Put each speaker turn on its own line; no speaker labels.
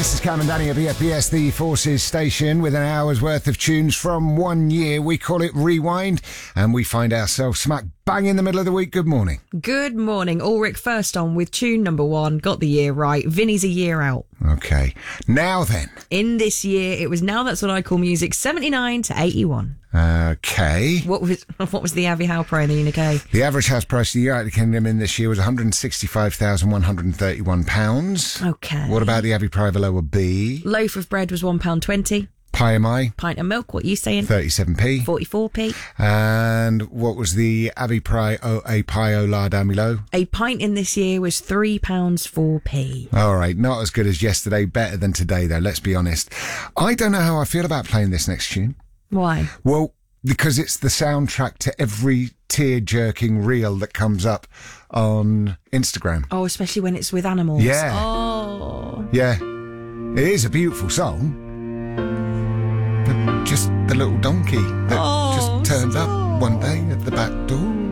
This is Cam and Danny at BFBS, the Forces station, with an hour's worth of tunes from 1 year. We call it Rewind, and we find ourselves smack bang in the middle of the week. Good morning.
Good morning. Ulrich first on with tune number 1. Got the year right. Vinny's a year out.
Okay. Now then.
In this year, it was Now That's What I Call Music, 79 to 81.
Okay.
What was the Abbey Howe price in the UK?
The average house price of the United Kingdom in this year was £165,131.
Okay.
What about the Abbey Prie Lower B?
Loaf of bread was £1.20.
Pie am I?
Pint of milk, what are you saying?
37p.
44p.
And what was the Abbey Prie a Pie o la Damilo?
A pint in this year was £3 4p.
All right, not as good as yesterday, better than today though, let's be honest. I don't know how I feel about playing this next tune.
Why?
Well, because it's the soundtrack to every tear-jerking reel that comes up on Instagram.
Oh, especially when it's with animals.
Yeah.
Oh.
Yeah. It is a beautiful song. But just the little donkey that just turned up one day at the back door.